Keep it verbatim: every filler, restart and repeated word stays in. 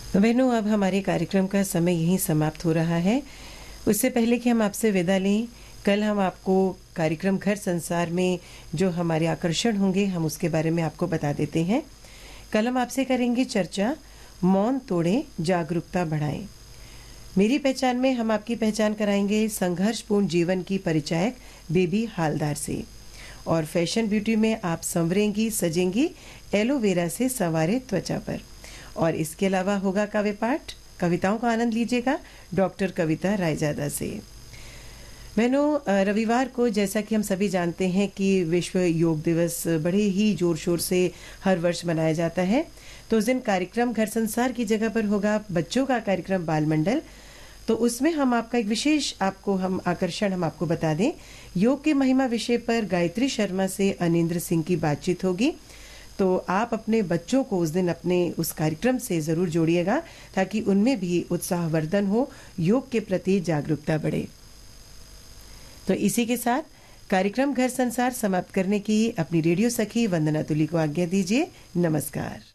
बहनों, अब हमारे कार्यक्रम का समय यहीं समाप्त हो रहा है। उससे पहले कि हम आपसे विदा लें, कल हम आपको कार्यक्रम घर संसार में जो हमारे आकर्षण होंगे, हम उसके बारे में आपको बता देते हैं। कल हम आपसे करेंगे चर्चा, मौन तोड़ें, जागरूकता बढ़ाएं। मेरी पहचान में हम आपकी पहचान कराएंगे संघर्षपूर्ण जीवन की परिचायक बेबी हालदार से। और फैशन ब्यूटी में आप संवरेंगी, सजेंगी एलोवेरा से संवारे त्वचा पर। और इसके अलावा होगा काव्य पाठ, कविताओं का आनंद लीजिएगा डॉक्टर कविता रायजादा से। बहनों, रविवार को जैसा कि हम सभी जानते हैं कि विश्व योग दिवस बड़े ही जोर शोर से हर वर्ष मनाया जाता है। तो उस दिन कार्यक्रम घर संसार की जगह पर होगा बच्चों का कार्यक्रम बाल मंडल। तो उसमें हम आपका एक विशेष आपको हम आकर्षण हम आपको बता दें, योग की महिमा विषय पर गायत्री शर्मा से अनिंद्र सिंह की बातचीत होगी। तो आप अपने बच्चों को उस दिन अपने उस कार्यक्रम से ज़रूर जोड़िएगा ताकि उनमें भी उत्साहवर्धन हो, योग के प्रति जागरूकता बढ़े। तो इसी के साथ कार्यक्रम घर संसार समाप्त करने की अपनी रेडियो सखी वंदना तुली को आज्ञा दीजिए। नमस्कार।